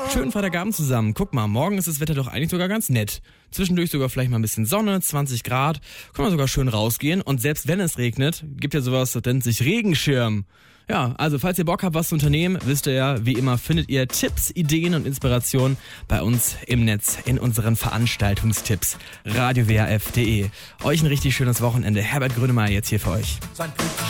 Schönen Freitagabend zusammen. Guck mal, morgen ist das Wetter doch eigentlich sogar ganz nett. Zwischendurch sogar vielleicht mal ein bisschen Sonne, 20 Grad. Kann man sogar schön rausgehen. Und selbst wenn es regnet, gibt ja sowas, das nennt sich Regenschirm. Ja, also falls ihr Bock habt, was zu unternehmen, wisst ihr ja, wie immer findet ihr Tipps, Ideen und Inspirationen bei uns im Netz in unseren Veranstaltungstipps. radiowrf.de. Euch ein richtig schönes Wochenende. Herbert Grönemeyer jetzt hier für euch.